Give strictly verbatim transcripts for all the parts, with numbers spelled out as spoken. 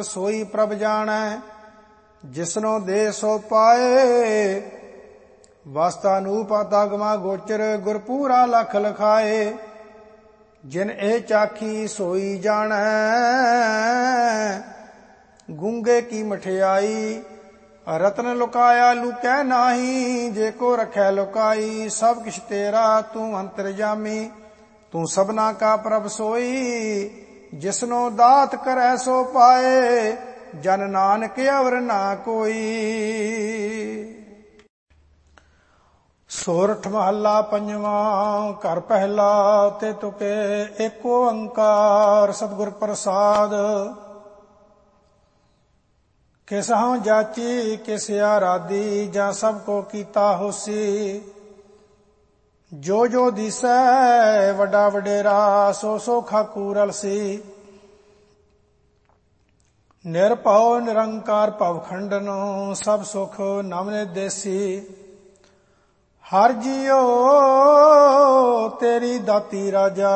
सोई प्रभ जाणै, जिसनो दे सो पाए। वास्ता अनूप अतगमा गोचर, गुरपूरा लख लखाए। जिन ए चाखी सोई जाणै, गूंगे की मठियाई। रतन लुकाया लुकै नाही, जेको रखै लुकाई। सब किछ तेरा तू अंतरजामी, तू सबना का प्रभ सोई। जिसनो दात करै सो पाए, जन नानक अवर ना कोई। सोरठ महला पंजवा। घर पहला ते तुके एक ओंकार, सतगुर प्रसाद। किसहु जाची किस आराधी, जा सबको कीता होसी। जो जो दिसै वड्डा वडेरा, सो सो खाकू रलसी। निरभउ निरंकार भव खंडन, सब सुख नवने देसी। हर जियो तेरी दाती राजा,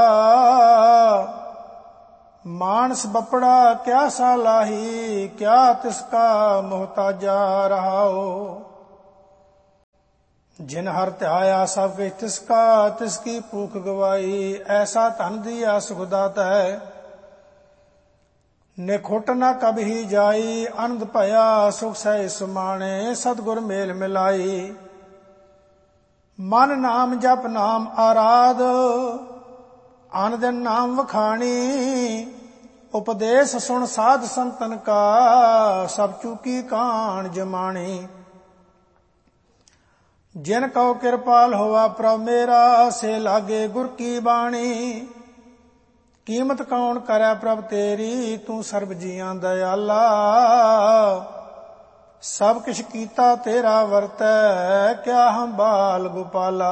मानस बपड़ा क्या सालाही। क्या तिसका मोहताजा रहाओ। जिन हर ध्याया सब किछ तिसका, तिसकी भूख गवाई। ऐसा धन दिया सुखदात है, निखुट न कभी जाई। आनंद भया सुख सह सुमाने, सतगुर मेल मिलाई। मन नाम जप नाम आराध, आन दिन नाम वखाणी। उपदेश सुन साध संतन का, सब चूकी कान जमाणी। जिन कहो कृपाल होवा प्रभ मेरा, से लागे गुर की बाणी। कीमत कौन करे प्रभ तेरी, तू सर्ब जियां दयाला। सब किछ कीता तेरा वरतै, क्या हम बाल गोपाला।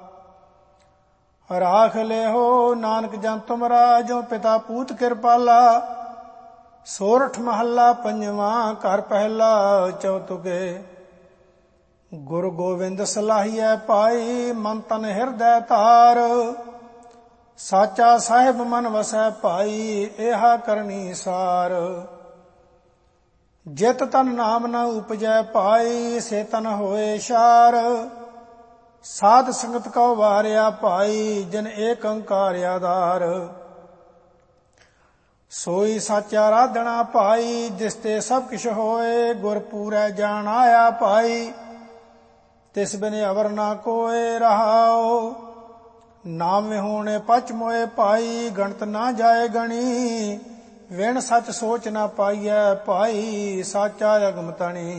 राख ले हो नानक जन तुमरा, जो पिता पूत कृपाला। सोरठ महला पंजवा। घर पहला चौतुके। गुरु गोविंद सलाहिया पाई, मन तन हिरदै तार। साचा साहिब मन वसै पाई, एहा करनी सार। जित तन नाम न उपजै पाई, से तन होए शार। साध संगत को वारिया पाई, जिन एक अंकार आधार। सोई साचा राधना पाई, जिसते सब किछ होए। गुर पूरै जान आया पाई, तिस बिन अवर ना कोय रहाओ। नाम विहोणे पच मोए पाई, गणत ना जाए गणी। विण सच सोच ना पाइयै पाई, साचा अगम तणी।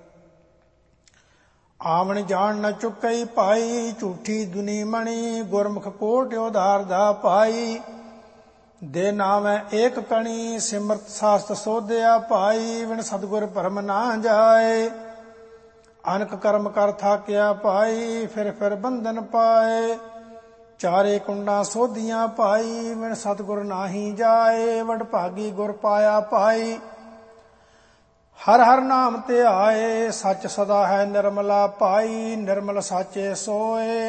आवन जान न चुकई पाई, झूठी दुनी मणि। गुरमुख कोट उधार दा पाई, दे नावै एक कणी। सिमरत शास्त्र सोध्या पाई, विण सतगुर भरम ना जाए। अनक कर्म कर थाक्या पाई, फिर फिर बंधन पाए। चारे कुंडा सोधियां पाई, विण सतगुर नाही जाए। वड भागी गुर पाया पाई, हर हर नाम ते आए। सच सदा है निर्मला पाई, निर्मल साचे सोए।